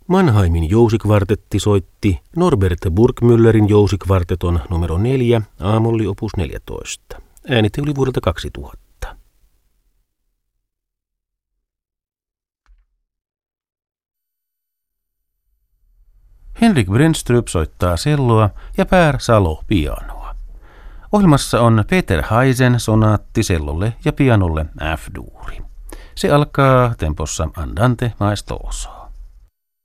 Mannheimin jousikvartetti soitti Norbert Burgmüllerin jousikvarteton numero 4, A-molli opus 14. Äänite oli vuodelta 2000. Henrik Brännström soittaa selloa ja Per Salo pianoa. Ohjelmassa on Peter Haisen sonaatti sellolle ja pianolle F-duuri. Se alkaa tempossa Andante maestoso.